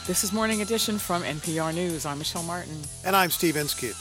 This is Morning Edition from NPR News. I'm Michelle Martin. And I'm Steve Inskeep.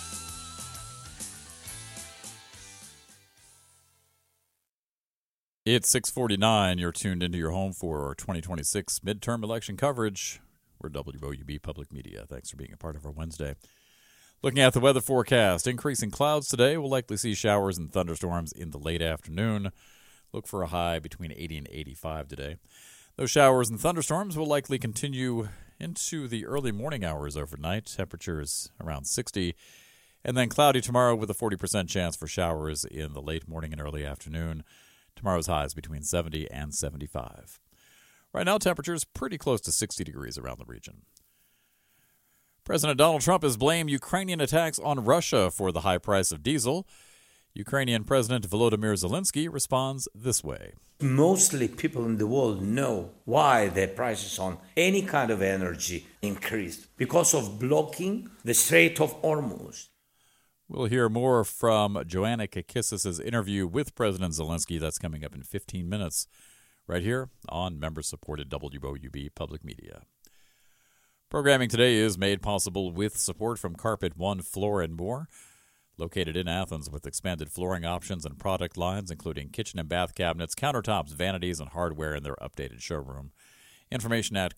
It's 6:49. You're tuned into your home for 2026 midterm election coverage. We're WOUB Public Media. Thanks for being a part of our Wednesday. Looking at the weather forecast, increasing clouds today. We'll likely see showers and thunderstorms in the late afternoon. Look for a high between 80 and 85 today. Those showers and thunderstorms will likely continue into the early morning hours overnight. Temperatures around 60. And then cloudy tomorrow with a 40% chance for showers in the late morning and early afternoon. Tomorrow's highs between 70 and 75. Right now, temperatures pretty close to 60 degrees around the region. President Donald Trump has blamed Ukrainian attacks on Russia for the high price of diesel. Ukrainian President Volodymyr Zelensky responds this way. Mostly people in the world know why the prices on any kind of energy increased, because of blocking the Strait of Hormuz. We'll hear more from Joanna Kakissis' interview with President Zelensky. That's coming up in 15 minutes right here on member-supported WOUB Public Media. Programming today is made possible with support from Carpet One Floor & More, located in Athens with expanded flooring options and product lines, including kitchen and bath cabinets, countertops, vanities, and hardware in their updated showroom. Information at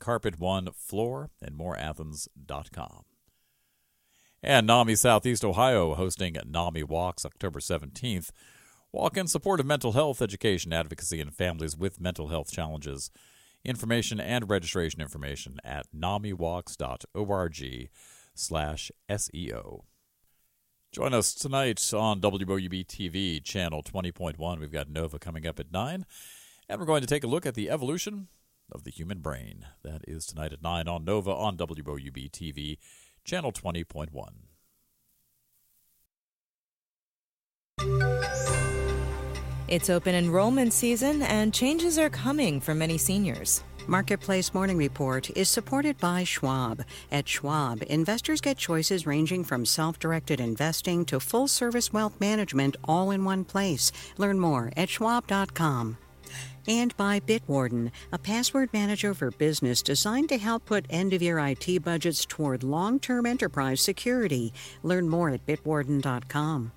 carpet1floor&moreathens.com. And NAMI Southeast Ohio hosting NAMI Walks October 17th. Walk in support of mental health education, advocacy, and families with mental health challenges. Information and registration information at namiwalks.org/SEO. Join us tonight on WOUB TV, channel 20.1. We've got Nova coming up at 9. And we're going to take a look at the evolution of the human brain. That is tonight at 9 on Nova on WOUB TV, channel 20.1. It's open enrollment season, and changes are coming for many seniors. Marketplace Morning Report is supported by Schwab. At Schwab, investors get choices ranging from self-directed investing to full-service wealth management all in one place. Learn more at schwab.com. And by Bitwarden, a password manager for business designed to help put end-of-year IT budgets toward long-term enterprise security. Learn more at bitwarden.com.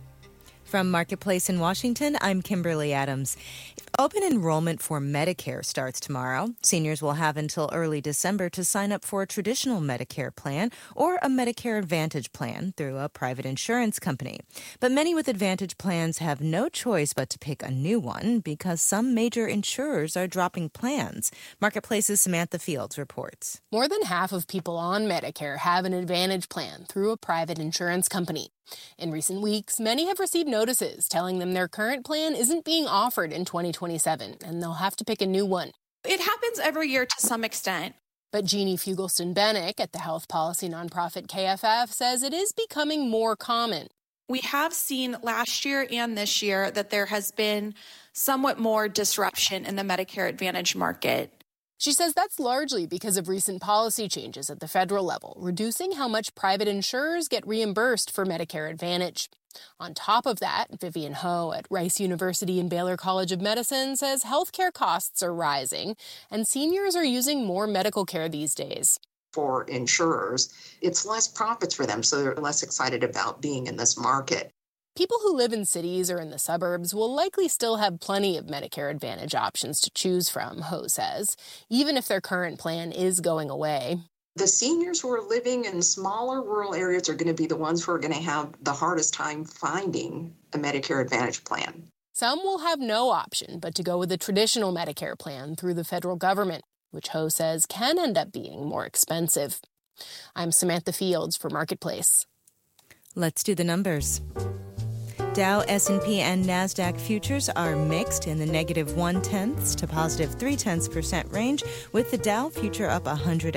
From Marketplace in Washington, I'm Kimberly Adams. Open enrollment for Medicare starts tomorrow. Seniors will have until early December to sign up for a traditional Medicare plan or a Medicare Advantage plan through a private insurance company. But many with Advantage plans have no choice but to pick a new one because some major insurers are dropping plans. Marketplace's Samantha Fields reports. More than half of people on Medicare have an Advantage plan through a private insurance company. In recent weeks, many have received notices telling them their current plan isn't being offered in 2027, and they'll have to pick a new one. It happens every year to some extent. But Jeannie Fugelston-Bennick at the health policy nonprofit KFF says it is becoming more common. We have seen last year and this year that there has been somewhat more disruption in the Medicare Advantage market. She says that's largely because of recent policy changes at the federal level, reducing how much private insurers get reimbursed for Medicare Advantage. On top of that, Vivian Ho at Rice University and Baylor College of Medicine says healthcare costs are rising and seniors are using more medical care these days. For insurers, it's less profits for them, so they're less excited about being in this market. People who live in cities or in the suburbs will likely still have plenty of Medicare Advantage options to choose from, Ho says, even if their current plan is going away. The seniors who are living in smaller rural areas are going to be the ones who are going to have the hardest time finding a Medicare Advantage plan. Some will have no option but to go with a traditional Medicare plan through the federal government, which Ho says can end up being more expensive. I'm Samantha Fields for Marketplace. Let's do the numbers. Dow, S&P, and NASDAQ futures are mixed in the negative 0.1 to positive 0.3% range, with the Dow future up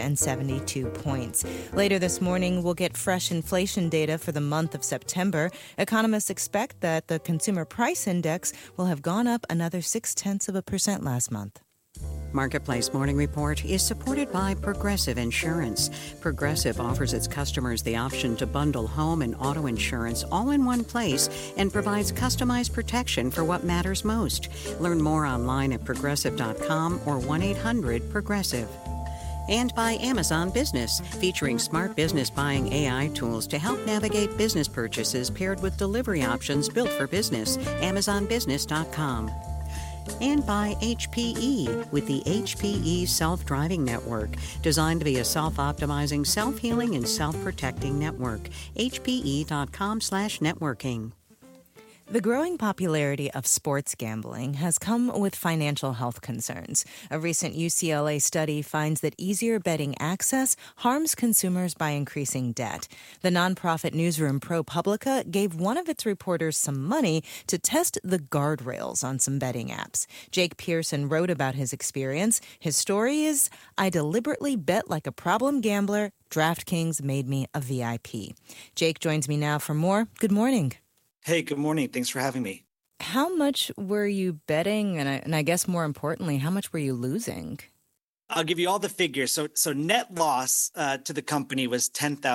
172 points. Later this morning, we'll get fresh inflation data for the month of September. Economists expect that the Consumer Price Index will have gone up another 0.6% last month. Marketplace Morning Report is supported by Progressive Insurance. Progressive offers its customers the option to bundle home and auto insurance all in one place and provides customized protection for what matters most. Learn more online at progressive.com or 1-800-PROGRESSIVE. And by Amazon Business, featuring smart business buying AI tools to help navigate business purchases paired with delivery options built for business. AmazonBusiness.com. And by HPE with the HPE Self-Driving Network, designed to be a self-optimizing, self-healing, and self-protecting network. HPE.com/networking. The growing popularity of sports gambling has come with financial health concerns. A recent UCLA study finds that easier betting access harms consumers by increasing debt. The nonprofit newsroom ProPublica gave one of its reporters some money to test the guardrails on some betting apps. Jake Pearson wrote about his experience. His story is, "I deliberately bet like a problem gambler. DraftKings made me a VIP." Jake joins me now for more. Good morning. Hey, good morning. Thanks for having me. How much were you betting? And I guess more importantly, how much were you losing? I'll give you all the figures. So net loss to the company was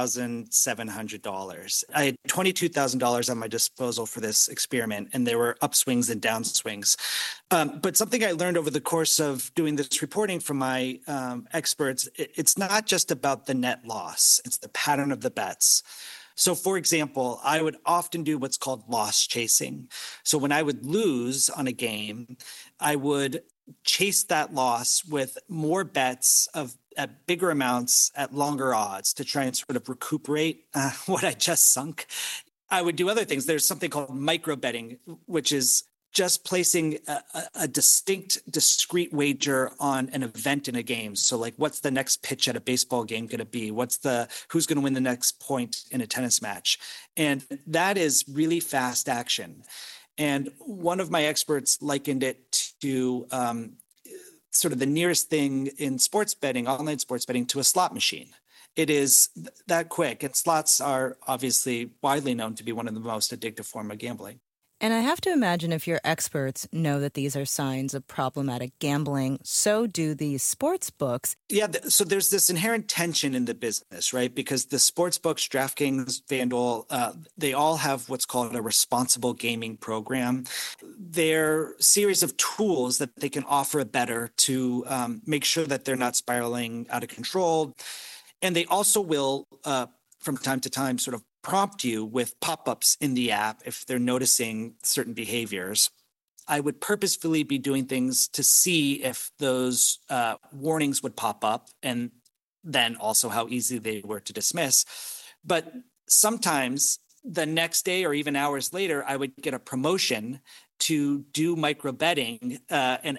$10,700. I had $22,000 on my disposal for this experiment, and there were upswings and downswings. But something I learned over the course of doing this reporting from my experts, it's not just about the net loss. It's the pattern of the bets. So, for example, I would often do what's called loss chasing. So when I would lose on a game, I would chase that loss with more bets at bigger amounts at longer odds to try and sort of recuperate what I just sunk. I would do other things. There's something called micro betting, which is just placing a discrete wager on an event in a game. So like, what's the next pitch at a baseball game going to be? Who's going to win the next point in a tennis match? And that is really fast action. And one of my experts likened it to sort of the nearest thing in sports betting, online sports betting, to a slot machine. It is that quick. And slots are obviously widely known to be one of the most addictive form of gambling. And I have to imagine if your experts know that these are signs of problematic gambling, so do these sports books. Yeah, so there's this inherent tension in the business, right? Because the sports books, DraftKings, FanDuel, they all have what's called a responsible gaming program. They're a series of tools that they can offer a bettor to make sure that they're not spiraling out of control. And they also will, from time to time, sort of prompt you with pop-ups in the app if they're noticing certain behaviors. I would purposefully be doing things to see if those warnings would pop up, and then also how easy they were to dismiss. But sometimes the next day or even hours later, I would get a promotion to do micro betting and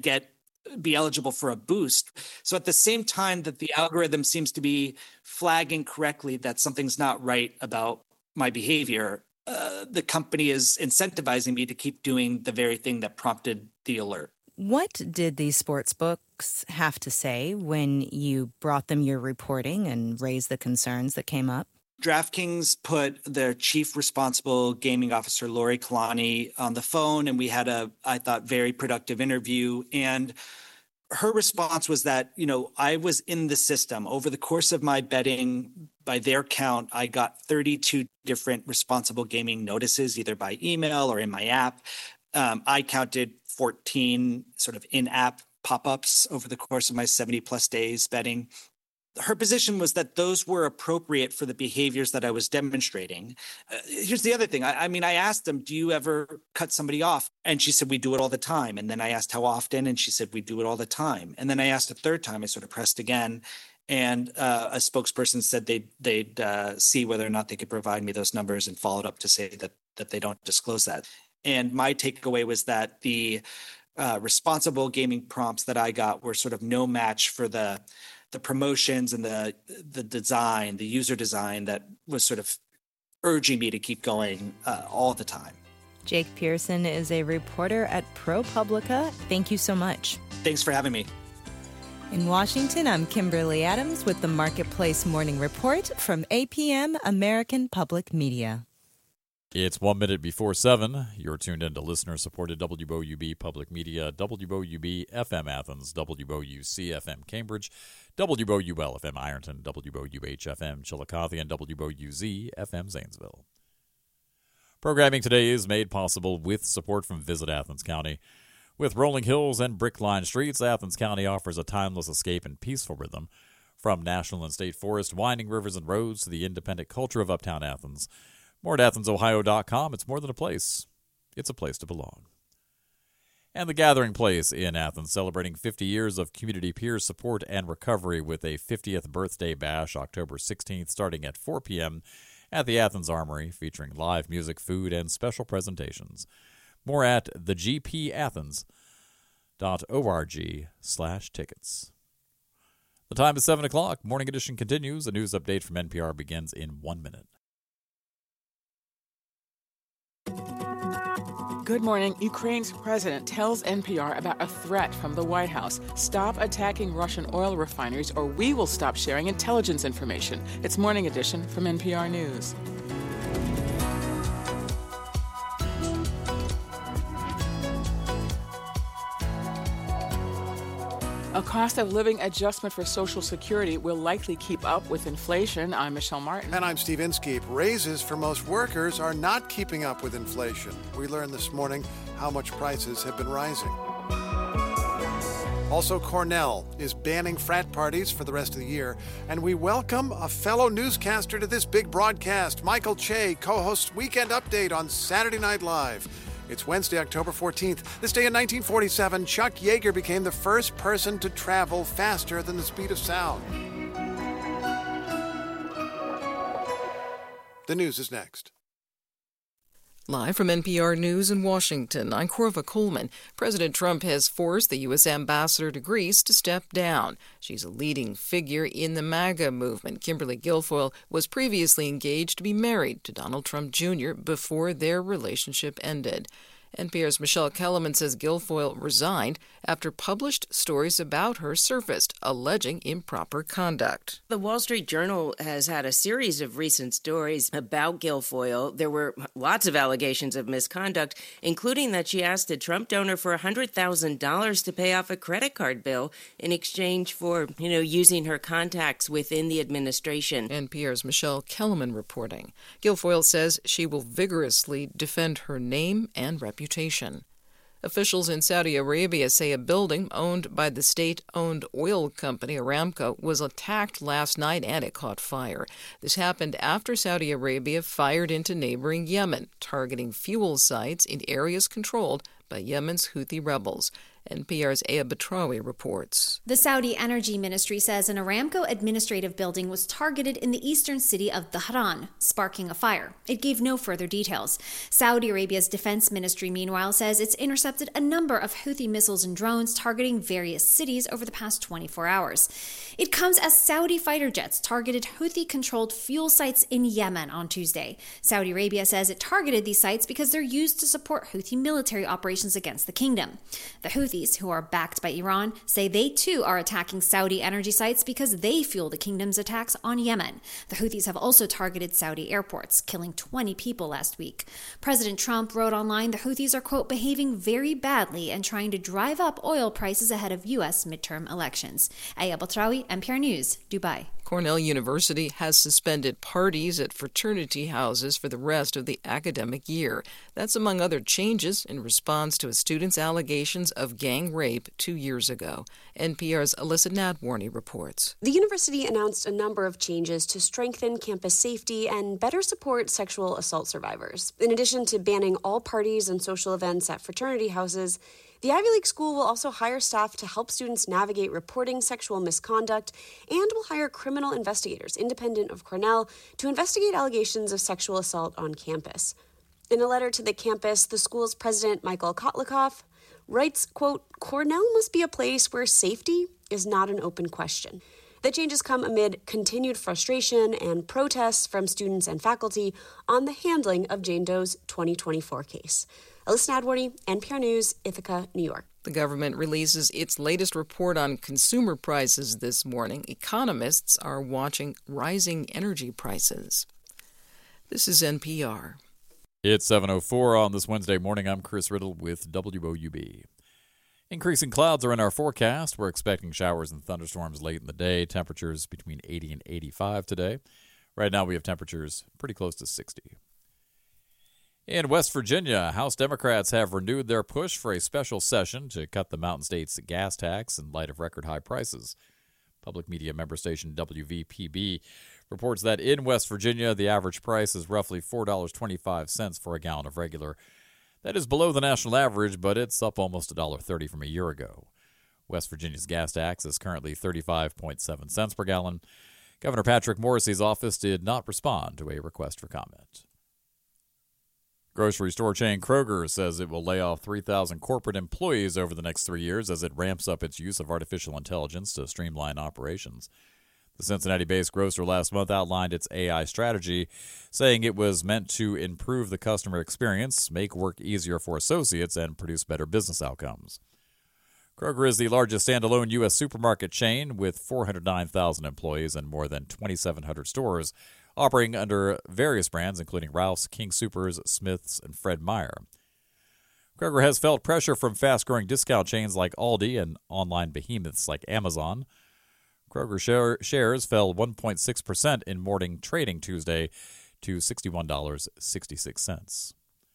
be eligible for a boost. So at the same time that the algorithm seems to be flagging correctly that something's not right about my behavior, the company is incentivizing me to keep doing the very thing that prompted the alert. What did these sports books have to say when you brought them your reporting and raised the concerns that came up? DraftKings put their chief responsible gaming officer, Lori Kalani, on the phone, and we had I thought, very productive interview. And her response was that, I was in the system. Over the course of my betting, by their count, I got 32 different responsible gaming notices, either by email or in my app. I counted 14 sort of in-app pop-ups over the course of my 70-plus days betting. Her position was that those were appropriate for the behaviors that I was demonstrating. Here's the other thing. I asked them, do you ever cut somebody off? And she said, we do it all the time. And then I asked how often, and she said, we do it all the time. And then I asked a third time, I sort of pressed again. And a spokesperson said they'd see whether or not they could provide me those numbers, and followed up to say that they don't disclose that. And my takeaway was that the responsible gaming prompts that I got were sort of no match for the promotions and the design, the user design that was sort of urging me to keep going all the time. Jake Pearson is a reporter at ProPublica. Thank you so much. Thanks for having me. In Washington, I'm Kimberly Adams with the Marketplace Morning Report from APM, American Public Media. It's 1 minute before 7. You're tuned in to listener-supported WOUB Public Media, WOUB FM Athens, WOUC FM Cambridge, WOUL FM Ironton, WOUH FM Chillicothe, and WOUZ FM Zanesville. Programming today is made possible with support from Visit Athens County. With rolling hills and brick-lined streets, Athens County offers a timeless escape and peaceful rhythm. From national and state forest, winding rivers and roads to the independent culture of Uptown Athens. More at AthensOhio.com. It's more than a place. It's a place to belong. And the Gathering Place in Athens, celebrating 50 years of community peer support and recovery with a 50th birthday bash October 16th, starting at 4 p.m. at the Athens Armory, featuring live music, food, and special presentations. More at thegpathens.org/tickets. The time is 7 o'clock. Morning Edition continues. A news update from NPR begins in 1 minute. Good morning. Ukraine's president tells NPR about a threat from the White House. Stop attacking Russian oil refineries or we will stop sharing intelligence information. It's Morning Edition from NPR News. A cost of living adjustment for Social Security will likely keep up with inflation. I'm Michelle Martin. And I'm Steve Inskeep. Raises for most workers are not keeping up with inflation. We learned this morning how much prices have been rising. Also, Cornell is banning frat parties for the rest of the year. And we welcome a fellow newscaster to this big broadcast. Michael Che co-hosts Weekend Update on Saturday Night Live. It's Wednesday, October 14th. This day in 1947, Chuck Yeager became the first person to travel faster than the speed of sound. The news is next. Live from NPR News in Washington, I'm Corva Coleman. President Trump has forced the U.S. ambassador to Greece to step down. She's a leading figure in the MAGA movement. Kimberly Guilfoyle was previously engaged to be married to Donald Trump Jr. before their relationship ended. NPR's Michelle Kellerman says Guilfoyle resigned after published stories about her surfaced, alleging improper conduct. The Wall Street Journal has had a series of recent stories about Guilfoyle. There were lots of allegations of misconduct, including that she asked a Trump donor for $100,000 to pay off a credit card bill in exchange for, using her contacts within the administration. NPR's Michelle Kellerman reporting. Guilfoyle says she will vigorously defend her name and reputation. Officials in Saudi Arabia say a building owned by the state-owned oil company Aramco was attacked last night and it caught fire. This happened after Saudi Arabia fired into neighboring Yemen, targeting fuel sites in areas controlled by Yemen's Houthi rebels. NPR's Aya Batrawi reports. The Saudi Energy Ministry says an Aramco administrative building was targeted in the eastern city of Dhahran, sparking a fire. It gave no further details. Saudi Arabia's defense ministry, meanwhile, says it's intercepted a number of Houthi missiles and drones targeting various cities over the past 24 hours. It comes as Saudi fighter jets targeted Houthi-controlled fuel sites in Yemen on Tuesday. Saudi Arabia says it targeted these sites because they're used to support Houthi military operations against the kingdom. The Houthis, who are backed by Iran, say they too are attacking Saudi energy sites because they fuel the kingdom's attacks on Yemen. The Houthis have also targeted Saudi airports, killing 20 people last week. President Trump wrote online the Houthis are, quote, behaving very badly and trying to drive up oil prices ahead of U.S. midterm elections. Aya Batrawi, NPR News, Dubai. Cornell University has suspended parties at fraternity houses for the rest of the academic year. That's among other changes in response to a student's allegations of gang rape 2 years ago. NPR's Alyssa Nadwarny reports. The university announced a number of changes to strengthen campus safety and better support sexual assault survivors. In addition to banning all parties and social events at fraternity houses, the Ivy League school will also hire staff to help students navigate reporting sexual misconduct and will hire criminal investigators independent of Cornell to investigate allegations of sexual assault on campus. In a letter to the campus, the school's president, Michael Kotlikoff, writes, quote, Cornell must be a place where safety is not an open question. The changes come amid continued frustration and protests from students and faculty on the handling of Jane Doe's 2024 case. Alyssa Nadwarny, NPR News, Ithaca, New York. The government releases its latest report on consumer prices this morning. Economists are watching rising energy prices. This is NPR. It's 7:04 on this Wednesday morning. I'm Chris Riddle with WOUB. Increasing clouds are in our forecast. We're expecting showers and thunderstorms late in the day. Temperatures between 80 and 85 today. Right now we have temperatures pretty close to 60. In West Virginia, House Democrats have renewed their push for a special session to cut the Mountain State's gas tax in light of record high prices. Public media member station WVPB reports that in West Virginia, the average price is roughly $4.25 for a gallon of regular. That is below the national average, but it's up almost $1.30 from a year ago. West Virginia's gas tax is currently 35.7 cents per gallon. Governor Patrick Morrisey's office did not respond to a request for comment. Grocery store chain Kroger says it will lay off 3,000 corporate employees over the next 3 years as it ramps up its use of artificial intelligence to streamline operations. The Cincinnati-based grocer last month outlined its AI strategy, saying it was meant to improve the customer experience, make work easier for associates, and produce better business outcomes. Kroger is the largest standalone U.S. supermarket chain with 409,000 employees and more than 2,700 stores, operating under various brands including Ralph's, King Soopers, Smith's, and Fred Meyer. Kroger has felt pressure from fast-growing discount chains like Aldi and online behemoths like Amazon. Kroger shares fell 1.6% in morning trading Tuesday to $61.66.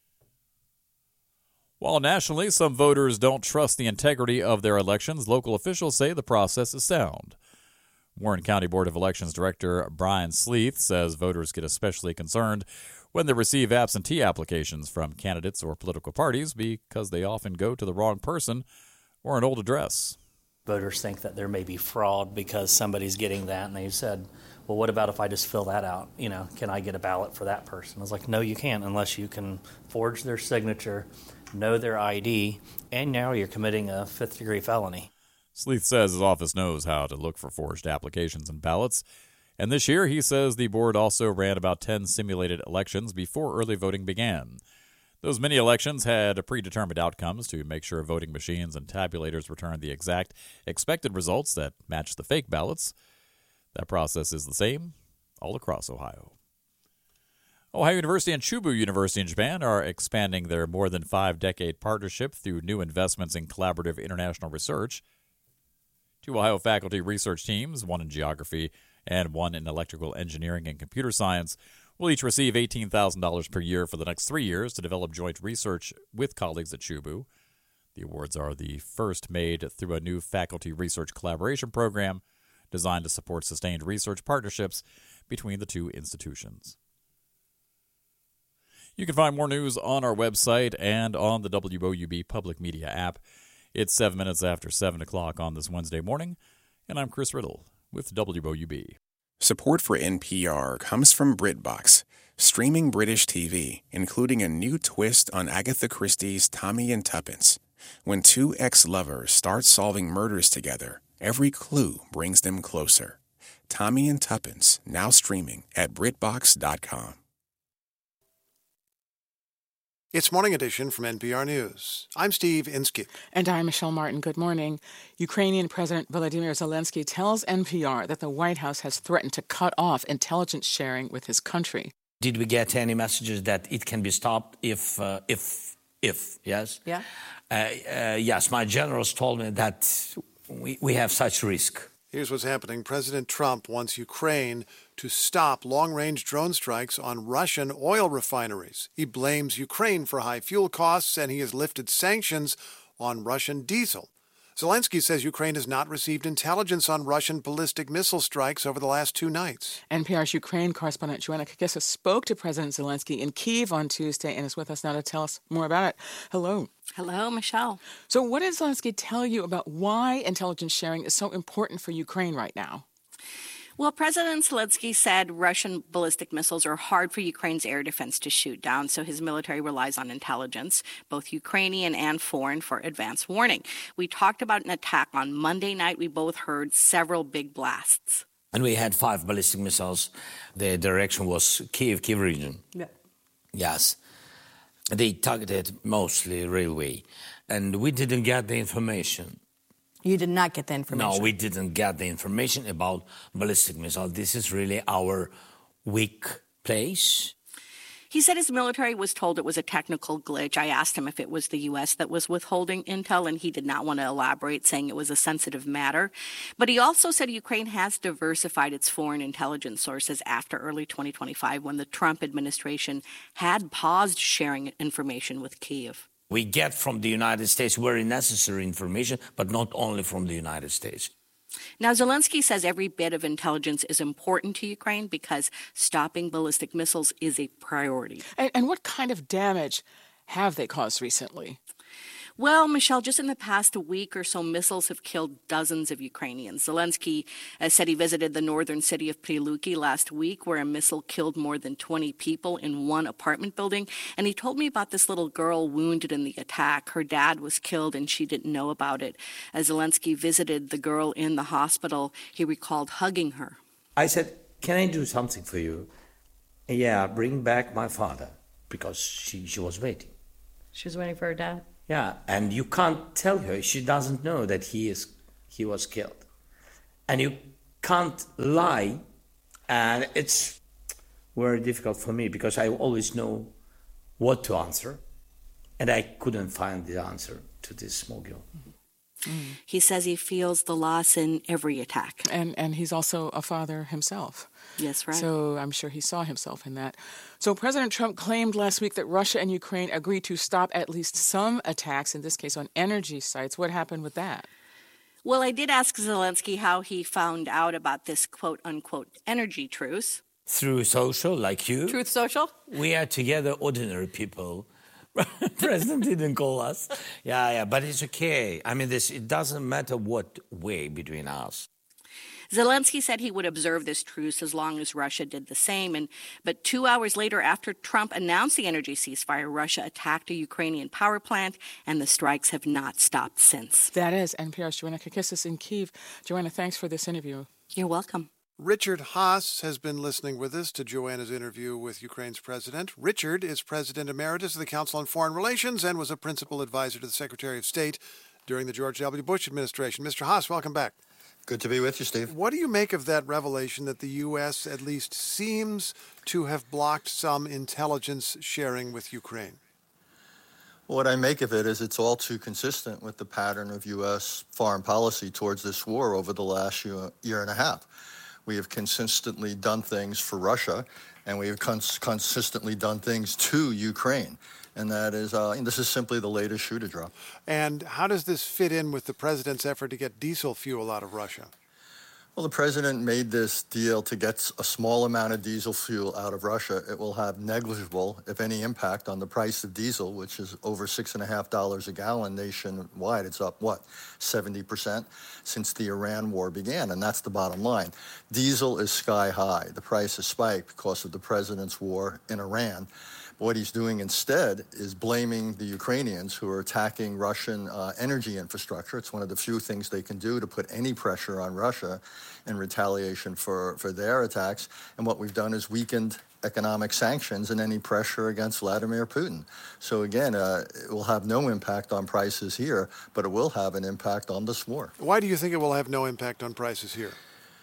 While nationally some voters don't trust the integrity of their elections, local officials say the process is sound. Warren County Board of Elections Director Brian Sleeth says voters get especially concerned when they receive absentee applications from candidates or political parties because they often go to the wrong person or an old address. Voters think that there may be fraud because somebody's getting that, and they said, well, what about if I just fill that out? Can I get a ballot for that person? I was like, no, you can't unless you can forge their signature, know their ID, and now you're committing a fifth-degree felony. Sleeth says his office knows how to look for forged applications and ballots. And this year, he says the board also ran about 10 simulated elections before early voting began. Those mini elections had predetermined outcomes to make sure voting machines and tabulators returned the exact expected results that matched the fake ballots. That process is the same all across Ohio. Ohio University and Chubu University in Japan are expanding their more than 5-decade partnership through new investments in collaborative international research. 2 Ohio faculty research teams, one in geography and one in electrical engineering and computer science, will each receive $18,000 per year for the next 3 years to develop joint research with colleagues at Chubu. The awards are the first made through a new faculty research collaboration program designed to support sustained research partnerships between the 2 institutions. You can find more news on our website and on the WOUB Public Media app. It's 7 minutes after 7 o'clock on this Wednesday morning, and I'm Chris Riddle with WOUB. Support for NPR comes from BritBox, streaming British TV, including a new twist on Agatha Christie's Tommy and Tuppence. When 2 ex-lovers start solving murders together, every clue brings them closer. Tommy and Tuppence, now streaming at BritBox.com. It's Morning Edition from NPR News. I'm Steve Inskeep. And I'm Michelle Martin. Good morning. Ukrainian President Volodymyr Zelensky tells NPR that the White House has threatened to cut off intelligence sharing with his country. Did we get any messages that it can be stopped if yes? Yeah. Yes, my generals told me that we have such risk. Here's what's happening. President Trump wants Ukraine to stop long-range drone strikes on Russian oil refineries. He blames Ukraine for high fuel costs, and he has lifted sanctions on Russian diesel. Zelensky says Ukraine has not received intelligence on Russian ballistic missile strikes over the last 2 nights. NPR's Ukraine correspondent Joanna Kakisa spoke to President Zelensky in Kyiv on Tuesday and is with us now to tell us more about it. Hello. Hello, Michelle. So what did Zelensky tell you about why intelligence sharing is so important for Ukraine right now? Well, President Zelensky said Russian ballistic missiles are hard for Ukraine's air defense to shoot down, so his military relies on intelligence, both Ukrainian and foreign, for advance warning. We talked about an attack on Monday night. We both heard several big blasts. And we had 5 ballistic missiles. The direction was Kyiv region. Yeah. Yes. They targeted mostly railway. And we didn't get the information. You did not get the information? No, we didn't get the information about ballistic missile. This is really our weak place. He said his military was told it was a technical glitch. I asked him if it was the U.S. that was withholding intel, and he did not want to elaborate, saying it was a sensitive matter. But he also said Ukraine has diversified its foreign intelligence sources after early 2025, when the Trump administration had paused sharing information with Kyiv. We get from the United States very necessary information, but not only from the United States. Now, Zelensky says every bit of intelligence is important to Ukraine because stopping ballistic missiles is a priority. And what kind of damage have they caused recently? Well, Michelle, just in the past week or so, missiles have killed dozens of Ukrainians. Zelensky said he visited the northern city of Pryluki last week, where a missile killed more than 20 people in one apartment building. And he told me about this little girl wounded in the attack. Her dad was killed and she didn't know about it. As Zelensky visited the girl in the hospital, he recalled hugging her. I said, "Can I do something for you?" "Yeah, bring back my father," because she was waiting. She was waiting for her dad? Yeah, and you can't tell her. She doesn't know that he was killed. And you can't lie. And it's very difficult for me because I always know what to answer. And I couldn't find the answer to this small girl. He says he feels the loss in every attack. And he's also a father himself. Yes, right. So I'm sure he saw himself in that. So President Trump claimed last week that Russia and Ukraine agreed to stop at least some attacks, in this case on energy sites. What happened with that? Well, I did ask Zelensky how he found out about this quote-unquote energy truce. Through social, like you. Truth Social? We are together ordinary people. President didn't call us. Yeah, but it's okay. I mean, it doesn't matter what way between us. Zelensky said he would observe this truce as long as Russia did the same. But 2 hours later, after Trump announced the energy ceasefire, Russia attacked a Ukrainian power plant, and the strikes have not stopped since. That is NPR's Joanna Kakissis in Kyiv. Joanna, thanks for this interview. You're welcome. Richard Haass has been listening with us to Joanna's interview with Ukraine's president. Richard is President Emeritus of the Council on Foreign Relations and was a principal advisor to the Secretary of State during the George W. Bush administration. Mr. Haass, welcome back. Good to be with you, Steve. What do you make of that revelation that the U.S. at least seems to have blocked some intelligence sharing with Ukraine? What I make of it is it's all too consistent with the pattern of U.S. foreign policy towards this war over the last year and a half. We have consistently done things for Russia, and we have consistently done things to Ukraine. And that is, this is simply the latest shoe to drop. And how does this fit in with the president's effort to get diesel fuel out of Russia? Well, the president made this deal to get a small amount of diesel fuel out of Russia. It will have negligible, if any, impact on the price of diesel, which is over $6.50 a gallon nationwide. It's up, 70% since the Iran war began, and that's the bottom line. Diesel is sky high. The price has spiked because of the president's war in Iran. What he's doing instead is blaming the Ukrainians who are attacking Russian energy infrastructure. It's one of the few things they can do to put any pressure on Russia in retaliation for their attacks. And what we've done is weakened economic sanctions and any pressure against Vladimir Putin. So again, it will have no impact on prices here, but it will have an impact on this war. Why do you think it will have no impact on prices here?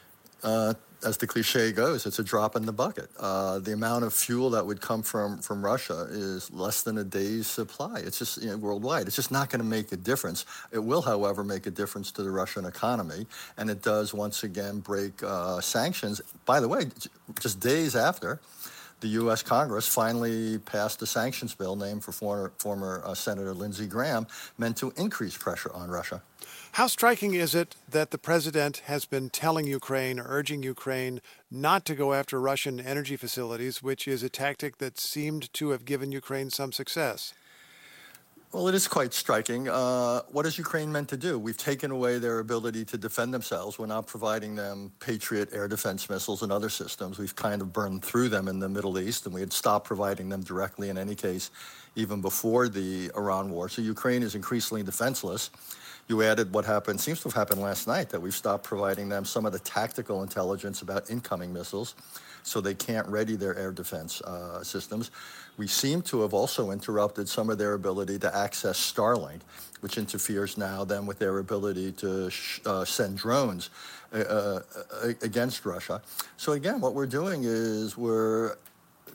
As the cliche goes, it's a drop in the bucket. The amount of fuel that would come from Russia is less than a day's supply. It's just worldwide. It's just not going to make a difference. It will, however, make a difference to the Russian economy, and it does once again break sanctions. By the way, just days after the U.S. Congress finally passed a sanctions bill named for former Senator Lindsey Graham, meant to increase pressure on Russia. How striking is it that the president has been telling Ukraine, urging Ukraine not to go after Russian energy facilities, which is a tactic that seemed to have given Ukraine some success? Well, it is quite striking. What is Ukraine meant to do? We've taken away their ability to defend themselves. We're not providing them Patriot air defense missiles and other systems. We've kind of burned through them in the Middle East, and we had stopped providing them directly in any case, even before the Iran war. So Ukraine is increasingly defenseless. You added what seems to have happened last night, that we've stopped providing them some of the tactical intelligence about incoming missiles, so they can't ready their air defense systems. We seem to have also interrupted some of their ability to access Starlink, which interferes now then with their ability to send drones against Russia. So again, what we're doing is we're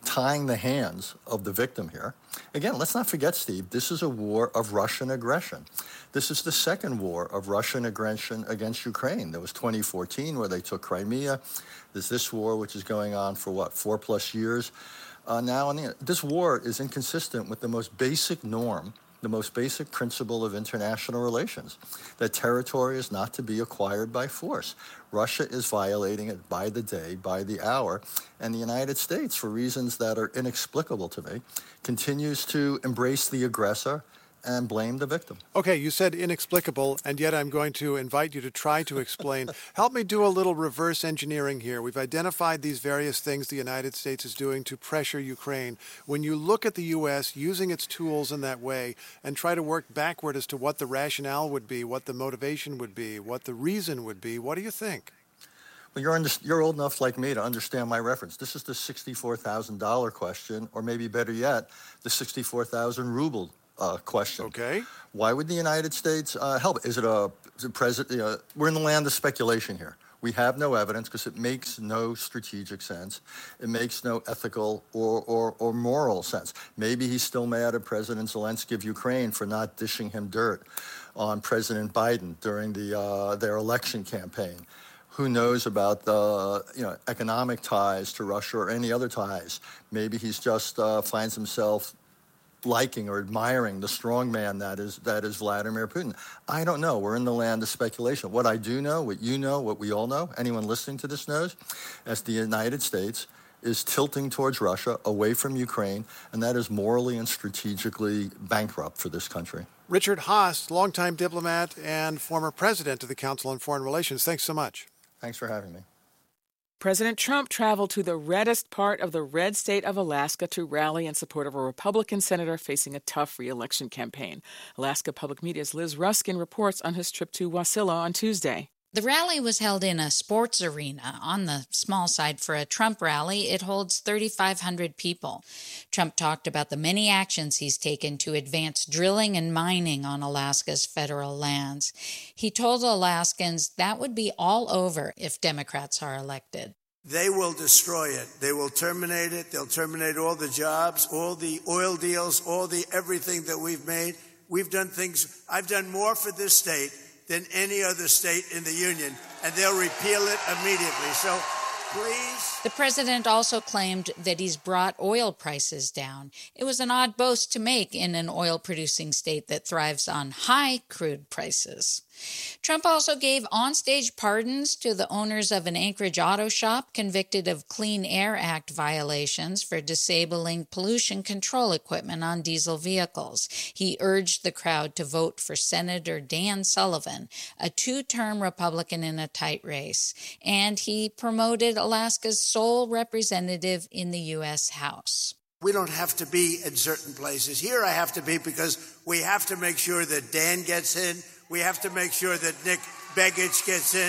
tying the hands of the victim here. Again, let's not forget, Steve, this is a war of Russian aggression. This is the second war of Russian aggression against Ukraine. There was 2014 where they took Crimea. There's this war, which is going on for, 4+ years now. And this war is inconsistent with the most basic norm, the most basic principle of international relations, that territory is not to be acquired by force. Russia is violating it by the day, by the hour, and the United States, for reasons that are inexplicable to me, continues to embrace the aggressor and blame the victim. Okay, you said inexplicable, and yet I'm going to invite you to try to explain. Help me do a little reverse engineering here. We've identified these various things the United States is doing to pressure Ukraine. When you look at the U.S. using its tools in that way and try to work backward as to what the rationale would be, what the motivation would be, what the reason would be, what do you think? Well, you're old enough like me to understand my reference. This is the $64,000 question, or maybe better yet, the 64,000 ruble question. Okay. Why would the United States help? Is it a president? We're in the land of speculation here. We have no evidence because it makes no strategic sense. It makes no ethical or moral sense. Maybe he's still mad at President Zelensky of Ukraine for not dishing him dirt on President Biden during their election campaign. Who knows about the economic ties to Russia or any other ties? Maybe he's just finds himself liking or admiring the strong man that is Vladimir Putin. I don't know. We're in the land of speculation. What I do know, what you know, what we all know, anyone listening to this knows, as the United States is tilting towards Russia, away from Ukraine, and that is morally and strategically bankrupt for this country. Richard Haass, longtime diplomat and former president of the Council on Foreign Relations. Thanks so much. Thanks for having me. President Trump traveled to the reddest part of the red state of Alaska to rally in support of a Republican senator facing a tough re-election campaign. Alaska Public Media's Liz Ruskin reports on his trip to Wasilla on Tuesday. The rally was held in a sports arena. On the small side for a Trump rally, it holds 3,500 people. Trump talked about the many actions he's taken to advance drilling and mining on Alaska's federal lands. He told Alaskans that would be all over if Democrats are elected. They will destroy it. They will terminate it. They'll terminate all the jobs, all the oil deals, all the everything that we've made. We've done things. I've done more for this state than any other state in the union, and they'll repeal it immediately. So please. The president also claimed that he's brought oil prices down. It was an odd boast to make in an oil-producing state that thrives on high crude prices. Trump also gave onstage pardons to the owners of an Anchorage auto shop convicted of Clean Air Act violations for disabling pollution control equipment on diesel vehicles. He urged the crowd to vote for Senator Dan Sullivan, a two-term Republican in a tight race, and he promoted Alaska's sole representative in the U.S. House. We don't have to be in certain places. Here I have to be because we have to make sure that Dan gets in. We have to make sure that Nick Begich gets in.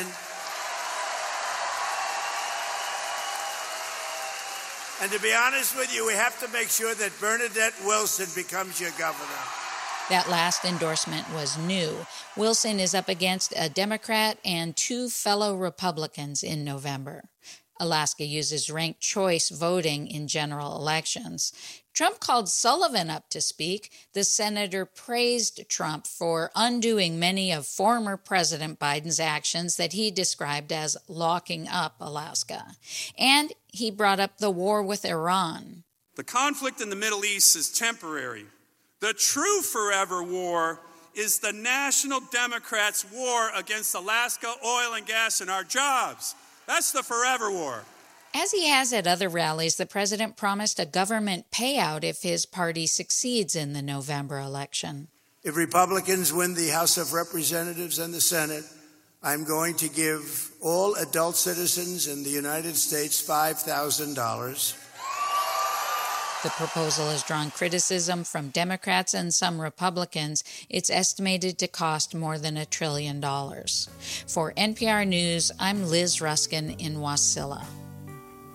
And to be honest with you, we have to make sure that Bernadette Wilson becomes your governor. That last endorsement was new. Wilson is up against a Democrat and two fellow Republicans in November. Alaska uses ranked choice voting in general elections. Trump called Sullivan up to speak. The senator praised Trump for undoing many of former President Biden's actions that he described as locking up Alaska. And he brought up the war with Iran. The conflict in the Middle East is temporary. The true forever war is the National Democrats' war against Alaska oil and gas and our jobs. That's the forever war. As he has at other rallies, the president promised a government payout if his party succeeds in the November election. If Republicans win the House of Representatives and the Senate, I'm going to give all adult citizens in the United States $5,000. The proposal has drawn criticism from Democrats and some Republicans. It's estimated to cost more than $1 trillion. For NPR News, I'm Liz Ruskin in Wasilla.